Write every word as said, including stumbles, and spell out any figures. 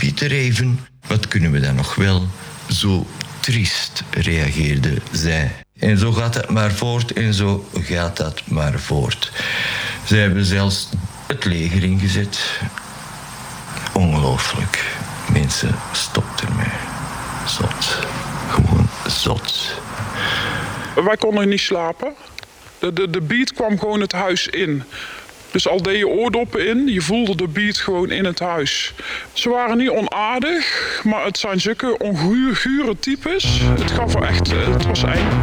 Pieter even, wat kunnen we dan nog wel? Zo triest, reageerde zij. En zo gaat het maar voort en zo gaat dat maar voort. Ze hebben zelfs het leger ingezet. Ongelooflijk. Mensen, stop ermee. Zot. Gewoon zot. Wij konden niet slapen. De, de, de beat kwam gewoon het huis in. Dus al deed je oordoppen in, je voelde de beat gewoon in het huis. Ze waren niet onaardig, maar het zijn zulke ongure types. Het gaf er echt, het was eng.